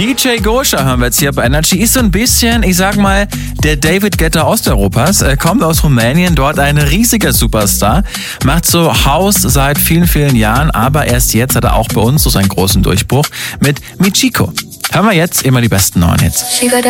DJ Gosha hören wir jetzt hier bei Energy. Ist so ein bisschen, ich sag mal, der David Guetta Osteuropas. Er kommt aus Rumänien, dort ein riesiger Superstar. Macht so House seit vielen, vielen Jahren, aber erst jetzt hat er auch bei uns so seinen großen Durchbruch mit Michiko. Hören wir jetzt immer die besten neuen Hits.